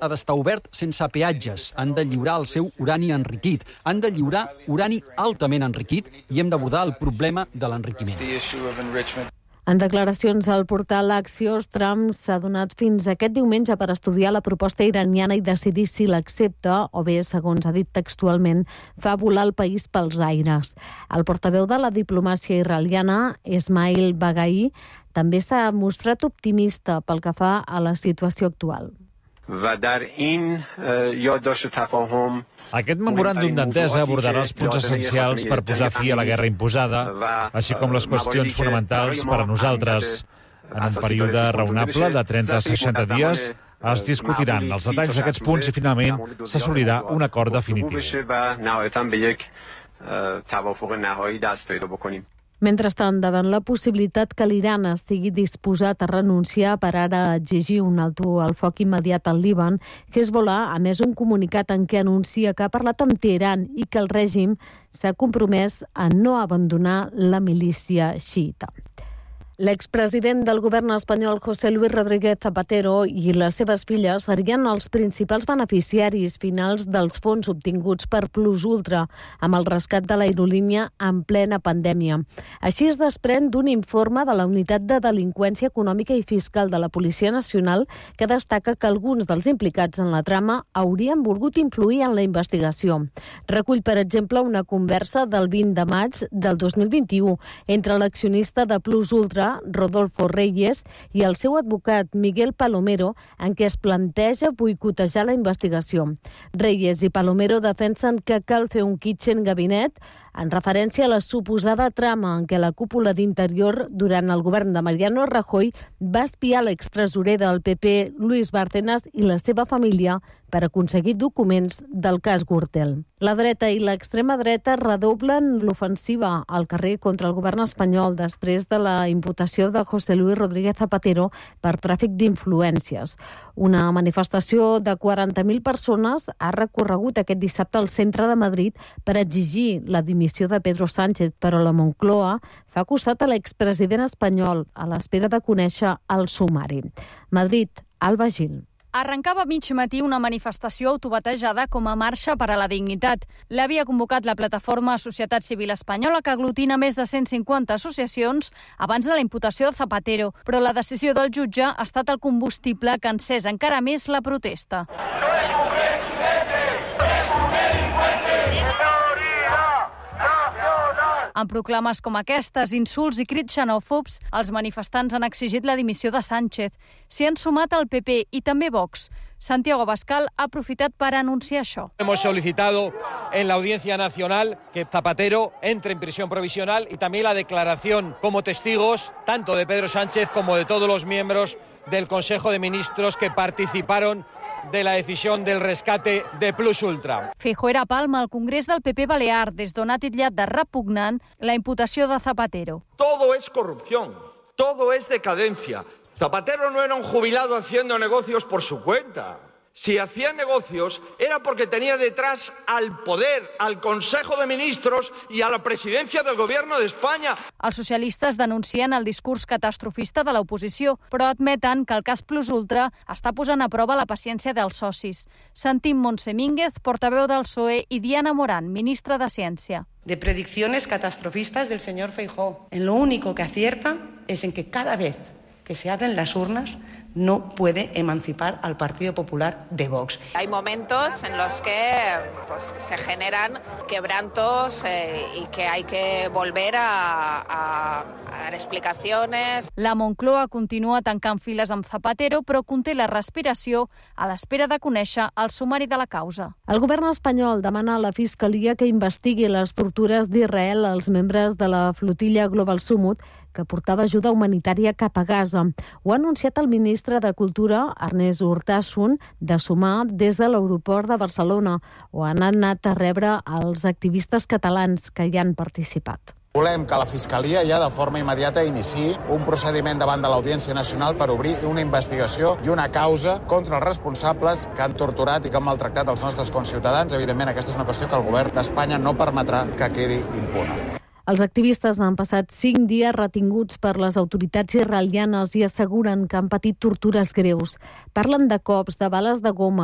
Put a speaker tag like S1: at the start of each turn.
S1: ha d'estar obert sense peatges. Han de lliurar el seu urani enriquit. Han de lliurar urani altament enriquit i hem d'abordar el problema de l'enriquiment.
S2: En declaracions al portal Axios, Trump s'ha donat fins aquest diumenge per estudiar la proposta iraniana i decidir si l'accepta o bé, segons ha dit textualment, fa volar el país pels aires. El portaveu de la diplomàcia israeliana, Ismail Baghai, també s'ha mostrat optimista pel que fa a la situació actual.
S3: Aquest memoràndum d'entesa abordarà els punts essencials per posar fi a la guerra imposada, així com les qüestions fonamentals per a nosaltres. En un període raonable de 30 a 60 dies es discutiran els detalls d'aquests punts i finalment s'assolirà un acord definitiu.
S2: Mentrestant, davant la possibilitat que l'Iran estigui disposat a renunciar per ara a exigir un alto al foc immediat al Líban, Hezbollah ha emès un comunicat en què anuncia que ha parlat amb Teheran i que el règim s'ha compromès a no abandonar la milícia xiïta. L'expresident del govern espanyol, José Luis Rodríguez Zapatero, i les seves filles serien els principals beneficiaris finals dels fons obtinguts per Plus Ultra amb el rescat de l'aerolínia en plena pandèmia. Així es desprèn d'un informe de la Unitat de Delinqüència Econòmica i Fiscal de la Policia Nacional que destaca que alguns dels implicats en la trama haurien volgut influir en la investigació. Recull, per exemple, una conversa del 20 de maig del 2021 entre l'accionista de Plus Ultra, Rodolfo Reyes, i el seu advocat Miguel Palomero, en què es planteja boicotejar la investigació. Reyes i Palomero defensen que cal fer un kitchen gabinet en referència a la suposada trama en què la cúpula d'Interior durant el govern de Mariano Rajoy va espiar l'extresorer del PP, Luis Bárcenas, i la seva família per aconseguir documents del cas Gürtel. La dreta i l'extrema dreta redoblen l'ofensiva al carrer contra el govern espanyol després de la imputació de José Luis Rodríguez Zapatero per tràfic d'influències. Una manifestació de 40.000 persones ha recorregut aquest dissabte al centre de Madrid per exigir la dimissió de Pedro Sánchez, però la Moncloa fa costat a l'expresident espanyol a l'espera de conèixer el sumari. Madrid, Alba Gil.
S4: Arrencava a mig matí una manifestació autobatejada com a Marxa per a la Dignitat. L'havia convocat la plataforma Societat Civil Espanyola, que aglutina més de 150 associacions abans de la imputació de Zapatero, però la decisió del jutge ha estat el combustible que ha encès encara més la protesta. En proclames com aquestes, insults i crits xenòfobs, els manifestants han exigit la dimissió de Sánchez. S'hi han sumat el PP i també Vox. Santiago Abascal ha aprofitat per anunciar això.
S5: Hemos solicitado en la Audiencia Nacional que Zapatero entre en prisión provisional y también la declaración como testigos tanto de Pedro Sánchez como de todos los miembros del Consejo de Ministros que participaron de la decisión del rescate de Plus Ultra.
S4: Feijóo era a Palma al Congrés del PP Balear, des d'on ha titllat de repugnant la imputació de Zapatero.
S6: Todo es corrupción, todo es decadencia. Zapatero no era un jubilado haciendo negocios por su cuenta. Si hacía negocios era porque tenía detrás al poder, al Consejo de Ministros y a la presidencia del Gobierno de España.
S4: Els socialistes denuncien el discurs catastrofista de l'oposició, però admeten que el cas Plus Ultra està posant a prova la paciència dels socis. Sentim Montse Mínguez, portaveu del PSOE, i Diana Morán, ministra de Ciència.
S7: De predicciones catastrofistas del señor Feijóo. En lo único que acierta es en que cada vez que se abren las urnas no puede emancipar al Partido Popular de Vox.
S8: Hay momentos en los que se generan quebrantos y que hay que volver a dar explicaciones.
S4: La Moncloa continua tancant files amb Zapatero, però conté la respiració a l'espera de conèixer el sumari de la causa.
S2: El govern espanyol demana a la Fiscalia que investigui les tortures d'Israel als membres de la flotilla Global Summit que portava ajuda humanitària cap a Gaza. Ho ha anunciat el ministre de Cultura, Ernest Urtasun, de sumar des de l'aeroport de Barcelona, o han anat a rebre els activistes catalans que hi han participat.
S9: Volem que la Fiscalia ja de forma immediata iniciï un procediment davant de l'Audiència Nacional per obrir una investigació i una causa contra els responsables que han torturat i que han maltractat els nostres conciutadans. Evidentment, aquesta és una qüestió que el govern d'Espanya no permetrà que quedi impune.
S2: Els activistes han passat 5 dies retinguts per les autoritats israelianes i asseguren que han patit tortures greus. Parlen de cops, de bales de goma,